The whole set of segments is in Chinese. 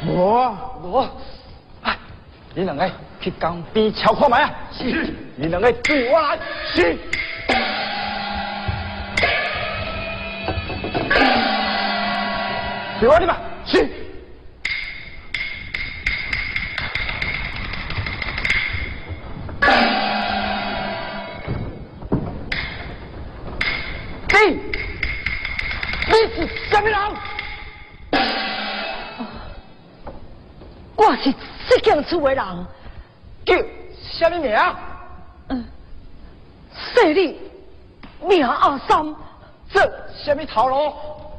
无，哎，你两个去江边瞧看卖啊！是，你两个对我来。是。对我的吧。是。你是什么人？ 我是这间厝的人， 叫什么名？ 姓李，名阿三， 这什么头路？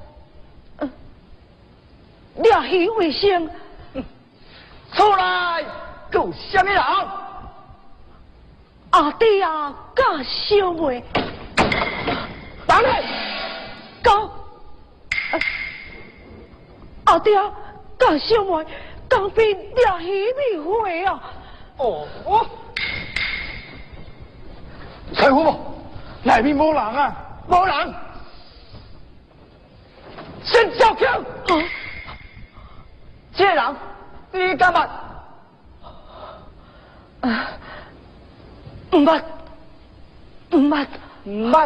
掠鱼为生。 出来，有什么人？ 阿弟啊，甲小妹。 等你， 讲。阿弟啊，甲小妹江边掠鱼未回啊！ 哦，财富无，内面无人啊，无人，先照枪。这个人你敢捌？ 唔捌，唔捌， 唔捌。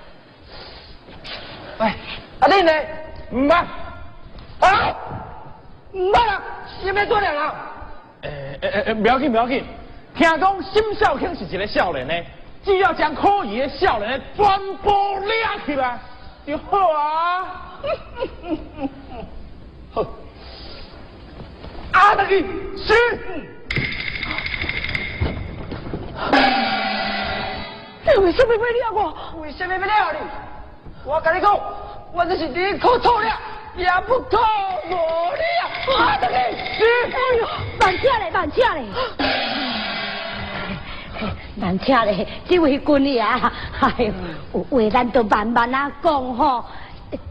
哎，啊你呢？唔捌。啊！唔捌啦，什么做人啊？不要紧，不要紧。听讲沈少卿是一个少年呢，只要将可疑的少年全部抓起来就好啊！好，阿德基是。 你为什么要掠我？ 为什么要掠你？我跟你讲，我这是你可错了。也不可无了，阿德基是。 哎呦，慢车嘞，慢车嘞，慢车嘞，这位君爷啊，哎呦，有话咱就慢慢啊讲吼，